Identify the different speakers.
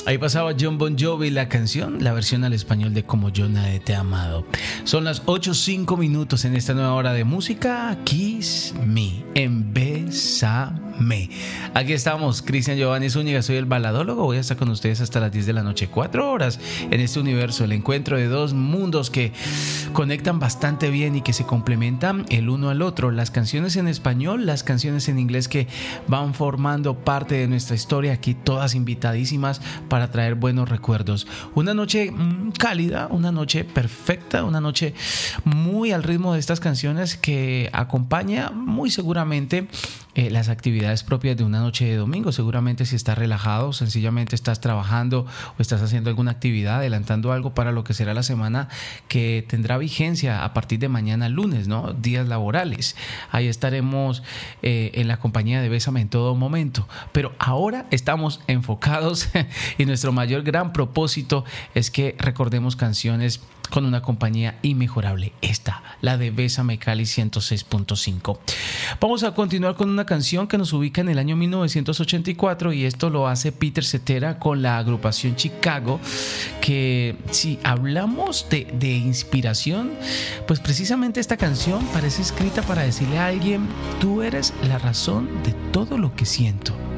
Speaker 1: Ahí pasaba John Bon Jovi la canción, la versión al español de Como yo nadie te ha amado. Son las 8:05 en esta nueva hora de música. Kiss Me, en Bésame. Aquí estamos, Cristian Giovanni Zúñiga, soy el baladólogo. Voy a estar con ustedes hasta las 10 de la noche, 4 horas en este universo, el encuentro de dos mundos que conectan bastante bien y que se complementan el uno al otro. Las canciones en español, las canciones en inglés que van formando parte de nuestra historia, aquí todas invitadísimas para traer buenos recuerdos. Una noche cálida, una noche perfecta, una noche muy al ritmo de estas canciones que acompaña muy seguramente las actividades propias de una noche de domingo. Seguramente si estás relajado, sencillamente estás trabajando o estás haciendo alguna actividad, adelantando algo para lo que será la semana que tendrá vigencia a partir de mañana lunes, ¿no? Días laborales. Ahí estaremos en la compañía de Bésame en todo momento. Pero ahora estamos enfocados y nuestro mayor gran propósito es que recordemos canciones con una compañía inmejorable, esta, la de Bésame Cali 106.5. Vamos a continuar con una canción que nos ubica en el año 1984 y esto lo hace Peter Cetera con la agrupación Chicago, que si hablamos de inspiración, pues precisamente esta canción parece escrita para decirle a alguien: tú eres la razón de todo lo que siento.